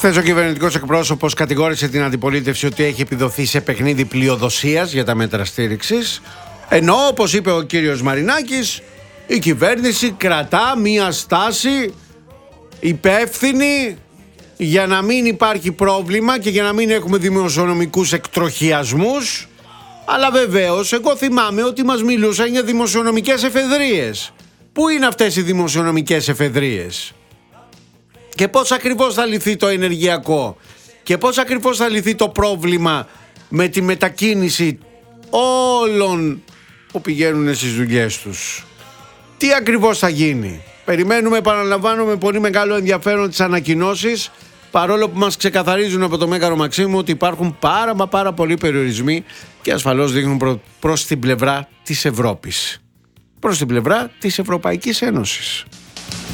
Χθες ο κυβερνητικός εκπρόσωπος κατηγόρησε την αντιπολίτευση ότι έχει επιδοθεί σε παιχνίδι πλειοδοσίας για τα μέτρα στήριξης, ενώ όπως είπε ο κύριος Μαρινάκης, η κυβέρνηση κρατά μία στάση υπεύθυνη για να μην υπάρχει πρόβλημα και για να μην έχουμε δημοσιονομικούς εκτροχιασμούς. Αλλά βεβαίως εγώ θυμάμαι ότι μας μιλούσαν για δημοσιονομικές εφεδρείες. Πού είναι αυτές οι δημοσιονομικές εφεδρείες? Και πώς ακριβώς θα λυθεί το ενεργειακό? Και πώς ακριβώς θα λυθεί το πρόβλημα με τη μετακίνηση όλων που πηγαίνουν στις δουλειές τους? Τι ακριβώς θα γίνει? Περιμένουμε, επαναλαμβάνω, με πολύ μεγάλο ενδιαφέρον τις ανακοινώσεις, παρόλο που μας ξεκαθαρίζουν από το Μέγαρο Μαξίμου ότι υπάρχουν πάρα πολλοί περιορισμοί και ασφαλώς δείχνουν προς την πλευρά της Ευρώπης, προς την πλευρά της Ευρωπαϊκής Ένωσης.